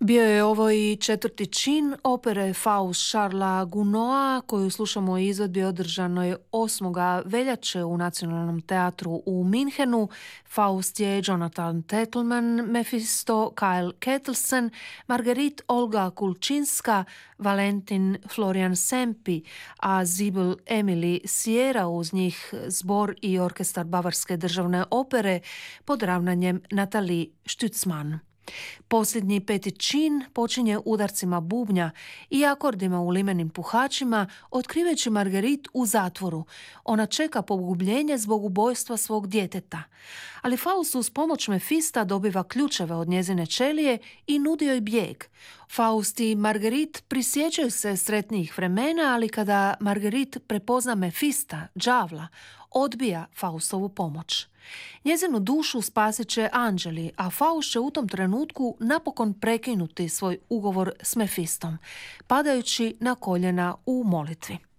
Bio je ovo i četvrti čin opere Faust Charlesa Gounoda koju slušamo u izvedbi održanoj 8. veljače u Nacionalnom teatru u Minhenu. Faust je Jonathan Tetelman, Mephisto Kyle Ketelsen, Marguerite Olga Kulčinska, Valentin Florian Sempi, a Zibel Emily Sierra, uz njih zbor i orkestar Bavarske državne opere pod ravnanjem Nathalie Stützmann. Posljednji peti čin počinje udarcima bubnja i akordima u limenim puhačima, otkriveći Marguerite u zatvoru. Ona čeka pogubljenje zbog ubojstva svog djeteta. Ali Faust uz pomoć Mefista dobiva ključeve od njezine ćelije i nudi joj bijeg. Faust i Marguerite prisjećaju se sretnijih vremena, ali kada Marguerite prepozna Mefista, đavla, odbija Faustovu pomoć. Njezinu dušu spasit će anđeli, a Faust će u tom trenutku napokon prekinuti svoj ugovor s Mefistom, padajući na koljena u molitvi.